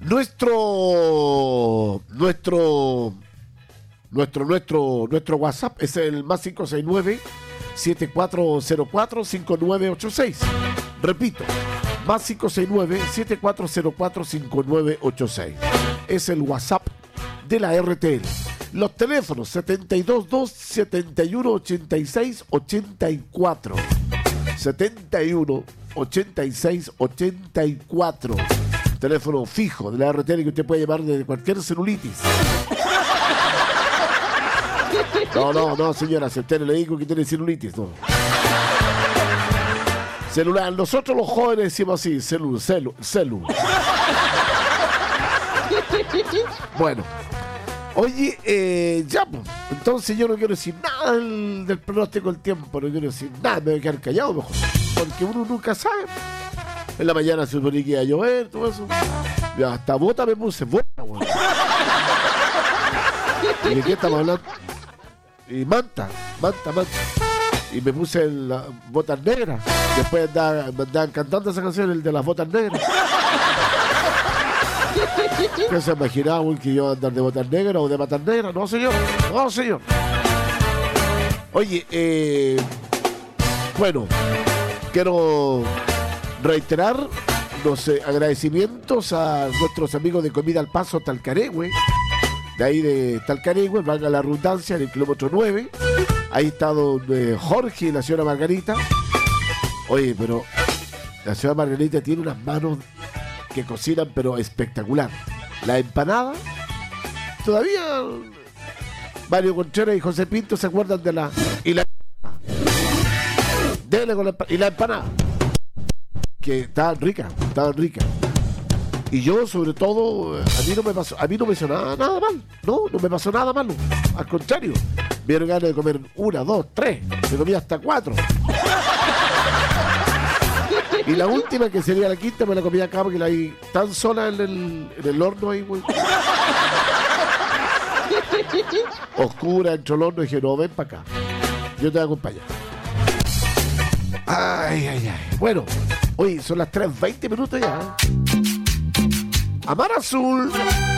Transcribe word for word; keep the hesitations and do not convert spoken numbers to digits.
Nuestro, nuestro, nuestro, nuestro, nuestro WhatsApp es el más cinco seis nueve, siete cuatro cero cuatro, cinco nueve ocho seis. Repito, más cinco seis nueve, siete cuatro cero cuatro, cinco nueve ocho seis. Es el WhatsApp de la R T L. Los teléfonos setenta y dos dos, setenta y uno ochenta y seis ochenta y cuatro. setenta y uno ochenta y seis ochenta y cuatro. Teléfono fijo de la R T L que usted puede llamar de cualquier celulitis. No, no, no, señora, si usted le digo que tiene celulitis, no. Celular, nosotros los jóvenes decimos así, celu, celu, celu. Bueno, oye, eh, ya, pues, entonces yo no quiero decir nada del, del pronóstico del tiempo, no quiero decir nada, me voy a quedar callado mejor, porque uno nunca sabe. En la mañana se supone que iba a llover, todo eso. Ya, hasta bota me puse, bota, bueno. ¿Y de qué estamos hablando? Y manta, manta, manta. Y me puse las botas negras. Después andaban, andaban cantando esa canción, el de las botas negras. ¿Qué se imaginaba, güey, que yo iba a andar de botas negras o de patas negras? No, señor. No, señor. Oye, eh, bueno, quiero reiterar los eh, agradecimientos a nuestros amigos de Comida al Paso Talcaregüe, de ahí de Talcaregüe, valga la redundancia, en el kilómetro nueve. Ahí está don eh, Jorge y la señora Margarita. Oye, pero la señora Margarita tiene unas manos que cocinan, pero espectacular. La empanada, todavía Mario Contreras y José Pinto se acuerdan de la... Y la... Dele con la empanada. Y la empanada. Que estaban ricas, estaban ricas. Y yo, sobre todo, a mí no me pasó, a mí no me hizo nada, nada mal. No, no me pasó nada malo. Al contrario, me dieron ganas de comer una, dos, tres. Me comí hasta cuatro. Y la última, que sería la quinta, me la comí acá porque la vi tan sola en el, en el horno ahí, güey. Oscura, entre el horno, y dije, no, ven para acá. Yo te voy a acompañar. Ay, ay, ay. Bueno, hoy son las tres veinte minutos ya. Amar Azul.